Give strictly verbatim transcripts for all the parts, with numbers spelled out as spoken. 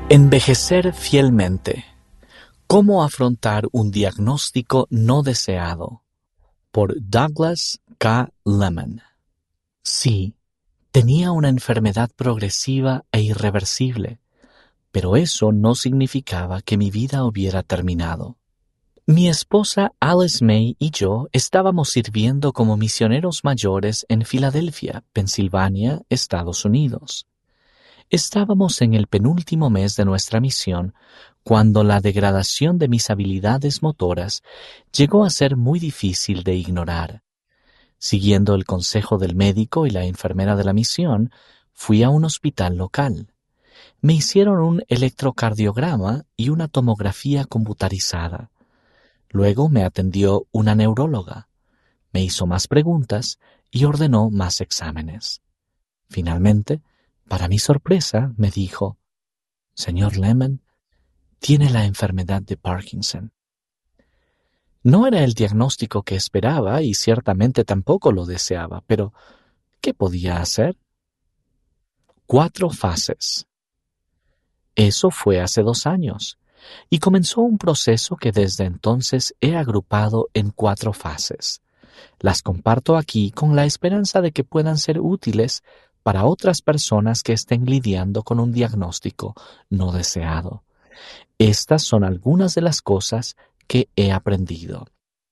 Envejecer fielmente. ¿Cómo afrontar un diagnóstico no deseado? Por Douglas K. Lemon. Sí, tenía una enfermedad progresiva e irreversible, pero eso no significaba que mi vida hubiera terminado. Mi esposa Alice May y yo estábamos sirviendo como misioneros mayores en Filadelfia, Pensilvania, Estados Unidos. Estábamos en el penúltimo mes de nuestra misión cuando la degradación de mis habilidades motoras llegó a ser muy difícil de ignorar. Siguiendo el consejo del médico y la enfermera de la misión, fui a un hospital local. Me hicieron un electrocardiograma y una tomografía computarizada. Luego me atendió una neuróloga. Me hizo más preguntas y ordenó más exámenes. Finalmente, para mi sorpresa, me dijo: «Señor Lemon, tiene la enfermedad de Parkinson». No era el diagnóstico que esperaba y ciertamente tampoco lo deseaba, pero ¿qué podía hacer? Cuatro fases. Eso fue hace dos años, y comenzó un proceso que desde entonces he agrupado en cuatro fases. Las comparto aquí con la esperanza de que puedan ser útiles para otras personas que estén lidiando con un diagnóstico no deseado. Estas son algunas de las cosas que he aprendido.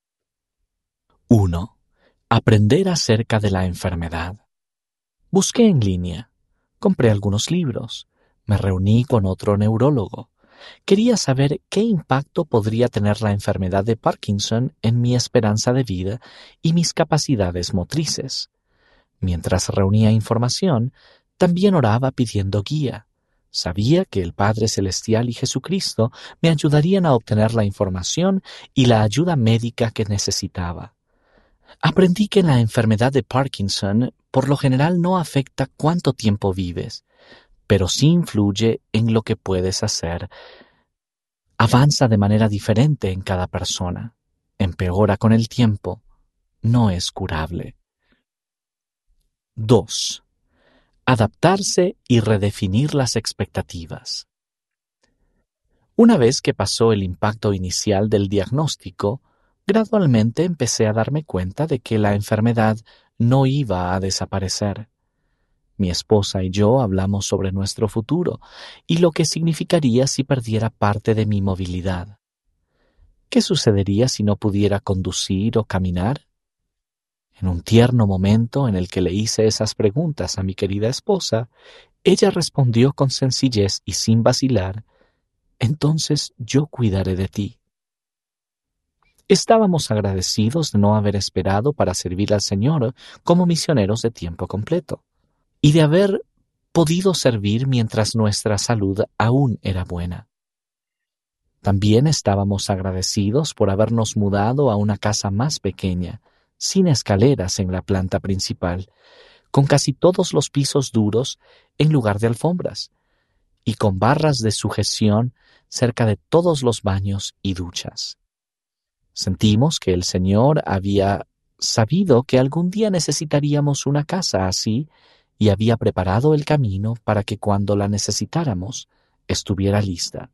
uno. Aprender acerca de la enfermedad. Busqué en línea, compré algunos libros, me reuní con otro neurólogo. Quería saber qué impacto podría tener la enfermedad de Parkinson en mi esperanza de vida y mis capacidades motrices. Mientras reunía información, también oraba pidiendo guía. Sabía que el Padre Celestial y Jesucristo me ayudarían a obtener la información y la ayuda médica que necesitaba. Aprendí que la enfermedad de Parkinson por lo general no afecta cuánto tiempo vives, pero sí influye en lo que puedes hacer. Avanza de manera diferente en cada persona, empeora con el tiempo, no es curable. dos. Adaptarse y redefinir las expectativas. Una vez que pasó el impacto inicial del diagnóstico, gradualmente empecé a darme cuenta de que la enfermedad no iba a desaparecer. Mi esposa y yo hablamos sobre nuestro futuro y lo que significaría si perdiera parte de mi movilidad. ¿Qué sucedería si no pudiera conducir o caminar? En un tierno momento en el que le hice esas preguntas a mi querida esposa, ella respondió con sencillez y sin vacilar: «Entonces yo cuidaré de ti». Estábamos agradecidos de no haber esperado para servir al Señor como misioneros de tiempo completo y de haber podido servir mientras nuestra salud aún era buena. También estábamos agradecidos por habernos mudado a una casa más pequeña, sin escaleras en la planta principal, con casi todos los pisos duros en lugar de alfombras, y con barras de sujeción cerca de todos los baños y duchas. Sentimos que el Señor había sabido que algún día necesitaríamos una casa así y había preparado el camino para que cuando la necesitáramos estuviera lista.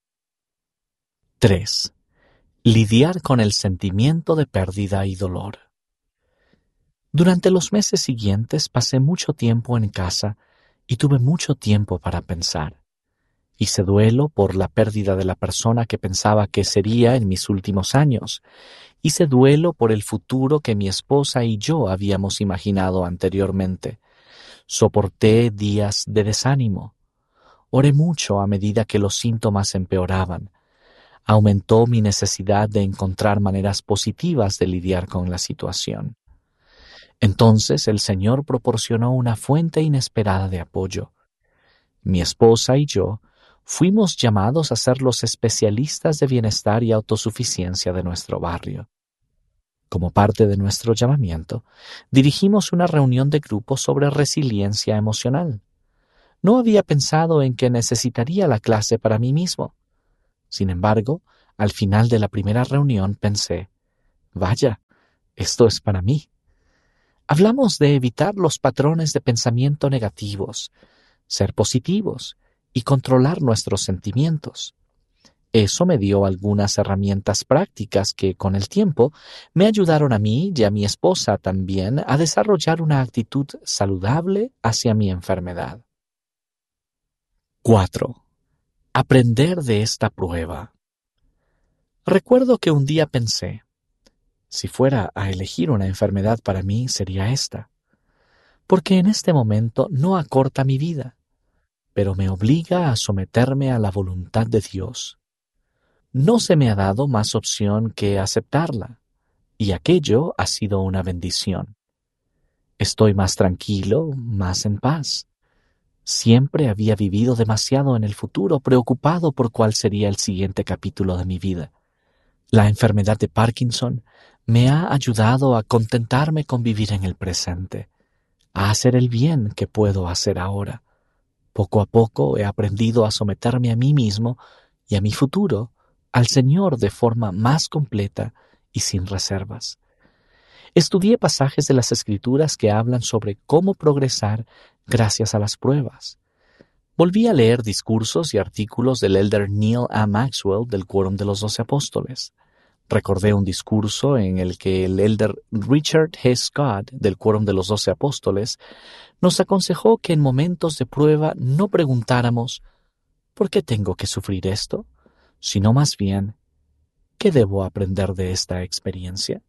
tres. Lidiar con el sentimiento de pérdida y dolor. Durante los meses siguientes pasé mucho tiempo en casa y tuve mucho tiempo para pensar. Hice duelo por la pérdida de la persona que pensaba que sería en mis últimos años. Hice duelo por el futuro que mi esposa y yo habíamos imaginado anteriormente. Soporté días de desánimo. Oré mucho a medida que los síntomas empeoraban. Aumentó mi necesidad de encontrar maneras positivas de lidiar con la situación. Entonces el Señor proporcionó una fuente inesperada de apoyo. Mi esposa y yo fuimos llamados a ser los especialistas de bienestar y autosuficiencia de nuestro barrio. Como parte de nuestro llamamiento, dirigimos una reunión de grupo sobre resiliencia emocional. No había pensado en que necesitaría la clase para mí mismo. Sin embargo, al final de la primera reunión pensé: «Vaya, esto es para mí». Hablamos de evitar los patrones de pensamiento negativos, ser positivos y controlar nuestros sentimientos. Eso me dio algunas herramientas prácticas que, con el tiempo, me ayudaron a mí y a mi esposa también a desarrollar una actitud saludable hacia mi enfermedad. cuatro. Aprender de esta prueba. Recuerdo que un día pensé, si fuera a elegir una enfermedad para mí sería esta, porque en este momento no acorta mi vida, pero me obliga a someterme a la voluntad de Dios. No se me ha dado más opción que aceptarla, y aquello ha sido una bendición. Estoy más tranquilo, más en paz. Siempre había vivido demasiado en el futuro, preocupado por cuál sería el siguiente capítulo de mi vida. La enfermedad de Parkinson me ha ayudado a contentarme con vivir en el presente, a hacer el bien que puedo hacer ahora. Poco a poco he aprendido a someterme a mí mismo y a mi futuro al Señor de forma más completa y sin reservas. Estudié pasajes de las Escrituras que hablan sobre cómo progresar gracias a las pruebas. Volví a leer discursos y artículos del elder Neil A. Maxwell del Quórum de los Doce Apóstoles. Recordé un discurso en el que el elder Richard G. Scott del Quórum de los Doce Apóstoles nos aconsejó que en momentos de prueba no preguntáramos ¿por qué tengo que sufrir esto?, sino más bien ¿qué debo aprender de esta experiencia?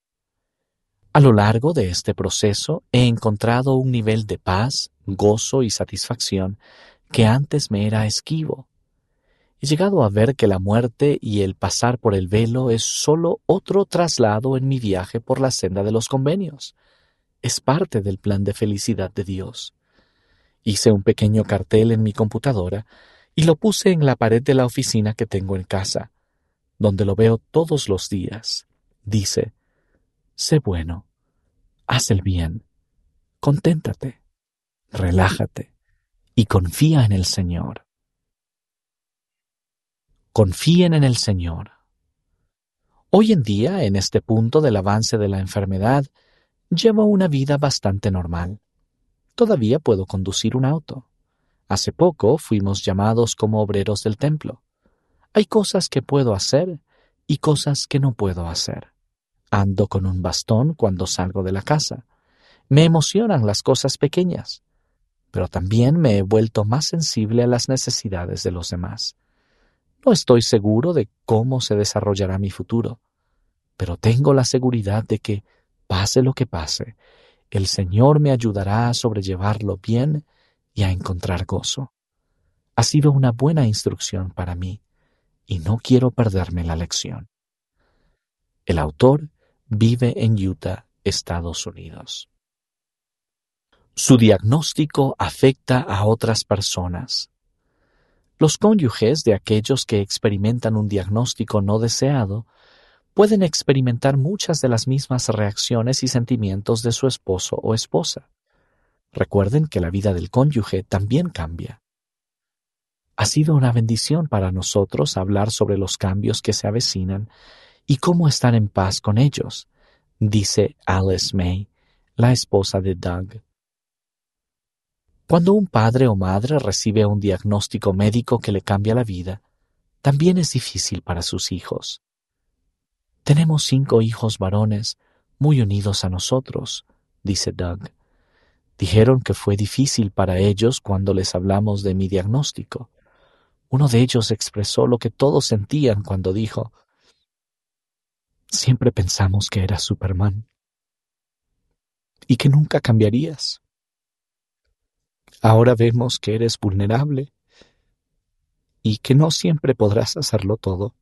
A lo largo de este proceso he encontrado un nivel de paz, gozo y satisfacción que antes me era esquivo. He llegado a ver que la muerte y el pasar por el velo es solo otro traslado en mi viaje por la senda de los convenios. Es parte del plan de felicidad de Dios. Hice un pequeño cartel en mi computadora y lo puse en la pared de la oficina que tengo en casa, donde lo veo todos los días. Dice, sé bueno, haz el bien, conténtate, relájate y confía en el Señor. Confíen en el Señor. Hoy en día, en este punto del avance de la enfermedad, llevo una vida bastante normal. Todavía puedo conducir un auto. Hace poco fuimos llamados como obreros del templo. Hay cosas que puedo hacer y cosas que no puedo hacer. Ando con un bastón cuando salgo de la casa. Me emocionan las cosas pequeñas, pero también me he vuelto más sensible a las necesidades de los demás. No estoy seguro de cómo se desarrollará mi futuro, pero tengo la seguridad de que, pase lo que pase, el Señor me ayudará a sobrellevarlo bien y a encontrar gozo. Ha sido una buena instrucción para mí y no quiero perderme la lección. El autor vive en Utah, Estados Unidos. Su diagnóstico afecta a otras personas. Los cónyuges de aquellos que experimentan un diagnóstico no deseado pueden experimentar muchas de las mismas reacciones y sentimientos de su esposo o esposa. Recuerden que la vida del cónyuge también cambia. Ha sido una bendición para nosotros hablar sobre los cambios que se avecinan y cómo estar en paz con ellos, dice Alice May, la esposa de Doug. Cuando un padre o madre recibe un diagnóstico médico que le cambia la vida, también es difícil para sus hijos. Tenemos cinco hijos varones muy unidos a nosotros, dice Doug. Dijeron que fue difícil para ellos cuando les hablamos de mi diagnóstico. Uno de ellos expresó lo que todos sentían cuando dijo, siempre pensamos que eras Superman y que nunca cambiarías. Ahora vemos que eres vulnerable y que no siempre podrás hacerlo todo.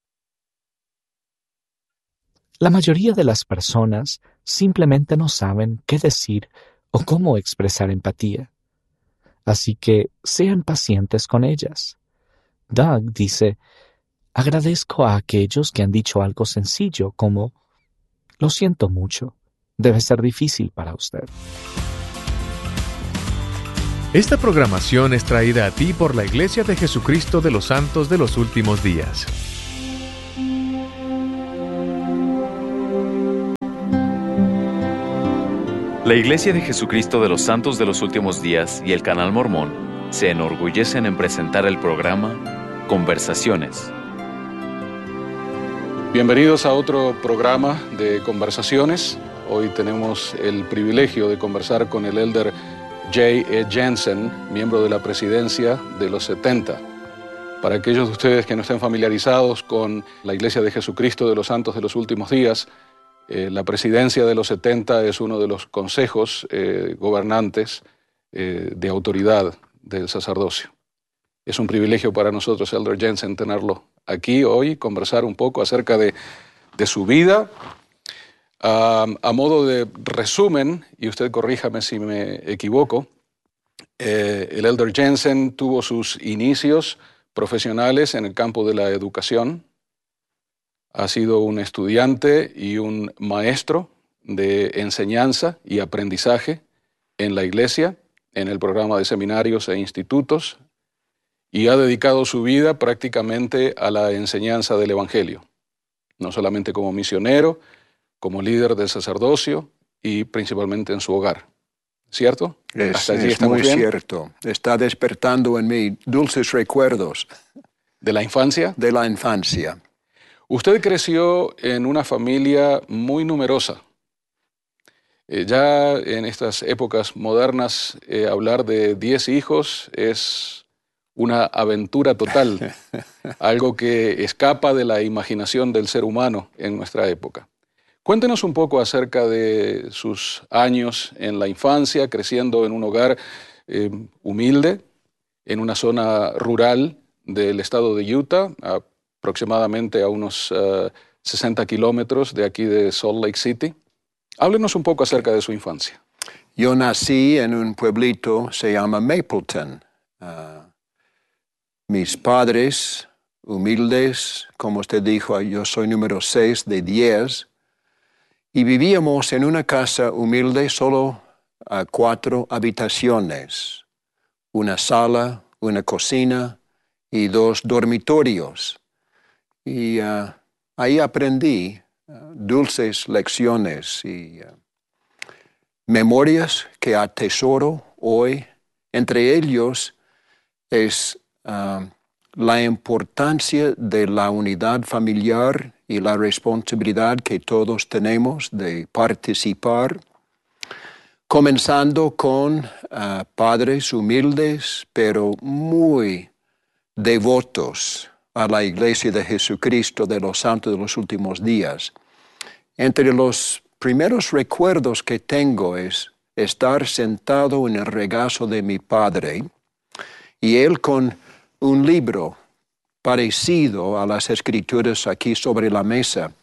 La mayoría de las personas simplemente no saben qué decir o cómo expresar empatía. Así que sean pacientes con ellas. Doug dice, agradezco a aquellos que han dicho algo sencillo como, lo siento mucho, debe ser difícil para usted. Esta programación es traída a ti por la Iglesia de Jesucristo de los Santos de los Últimos Días. La Iglesia de Jesucristo de los Santos de los Últimos Días y el Canal Mormón se enorgullecen en presentar el programa Conversaciones. Bienvenidos a otro programa de Conversaciones. Hoy tenemos el privilegio de conversar con el elder J E Jensen, miembro de la presidencia de los setenta. Para aquellos de ustedes que no estén familiarizados con la Iglesia de Jesucristo de los Santos de los Últimos Días, eh, la presidencia de los setenta es uno de los consejos eh, gobernantes eh, de autoridad del sacerdocio. Es un privilegio para nosotros, elder Jensen, tenerlo aquí hoy, conversar un poco acerca de, de su vida. Uh, a modo de resumen, y usted corríjame si me equivoco, eh, el elder Jensen tuvo sus inicios profesionales en el campo de la educación. Ha sido un estudiante y un maestro de enseñanza y aprendizaje en la iglesia, en el programa de seminarios e institutos, y ha dedicado su vida prácticamente a la enseñanza del Evangelio, no solamente como misionero, como líder del sacerdocio y principalmente en su hogar. ¿Cierto? Es, ¿Hasta allí es muy bien? cierto. Está despertando en mí dulces recuerdos. ¿De la infancia? De la infancia. Usted creció en una familia muy numerosa. Eh, ya en estas épocas modernas, eh, hablar de diez hijos es una aventura total, algo que escapa de la imaginación del ser humano en nuestra época. Cuéntenos un poco acerca de sus años en la infancia, creciendo en un hogar eh, humilde, en una zona rural del estado de Utah, aproximadamente a unos uh, sesenta kilómetros de aquí de Salt Lake City. Háblenos un poco acerca de su infancia. Yo nací en un pueblito, se llama Mapleton. Uh, mis padres, humildes, como usted dijo, yo soy número seis de diez, y vivíamos en una casa humilde, solo a cuatro habitaciones, una sala, una cocina y dos dormitorios. Y uh, ahí aprendí uh, dulces lecciones y uh, memorias que atesoro hoy. Entre ellos es uh, la importancia de la unidad familiar y la responsabilidad que todos tenemos de participar, comenzando con uh, padres humildes, pero muy devotos a la Iglesia de Jesucristo de los Santos de los Últimos Días. Entre los primeros recuerdos que tengo es estar sentado en el regazo de mi padre y él con un libro parecido a las escrituras aquí sobre la mesa,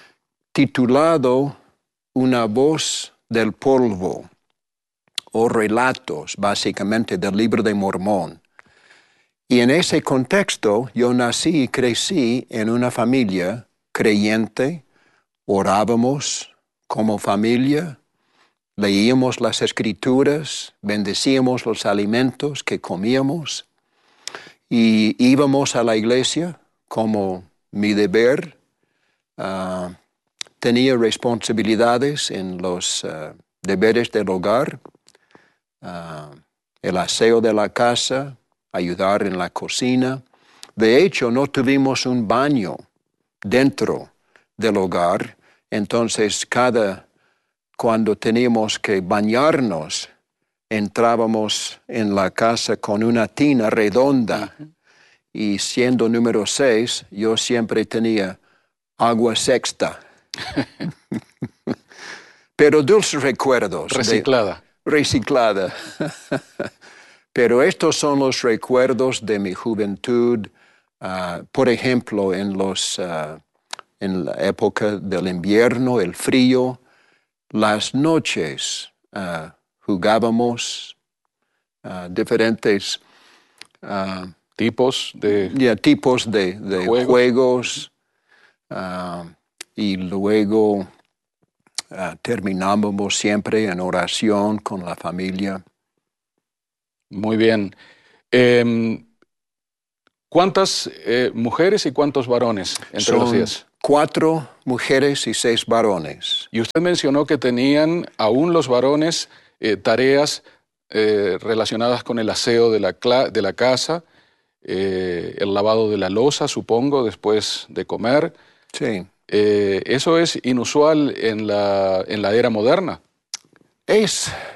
titulado Una voz del polvo, o relatos básicamente del libro de Mormón. Y en ese contexto yo nací y crecí en una familia creyente, orábamos como familia, leíamos las escrituras, bendecíamos los alimentos que comíamos y íbamos a la iglesia como mi deber. Uh, tenía responsabilidades en los uh, deberes del hogar, uh, el aseo de la casa, ayudar en la cocina. De hecho, no tuvimos un baño dentro del hogar, entonces cada cuando teníamos que bañarnos, entrábamos en la casa con una tina redonda. Uh-huh. Y siendo número seis, yo siempre tenía agua sexta. Pero dulces recuerdos. Reciclada. De, reciclada. Pero estos son los recuerdos de mi juventud. Uh, por ejemplo, en, los, uh, en la época del invierno, el frío, las noches uh, jugábamos uh, diferentes uh, tipos de, yeah, tipos de, de juegos, juegos uh, y luego uh, terminábamos siempre en oración con la familia. Muy bien. Eh, ¿Cuántas eh, mujeres y cuántos varones entre Son los diez? Cuatro mujeres y seis varones. Y usted mencionó que tenían aún los varones eh, tareas eh, relacionadas con el aseo de la, de la casa, eh, el lavado de la loza, supongo, después de comer. Sí. Eh, ¿eso es inusual en la, en la era moderna? Es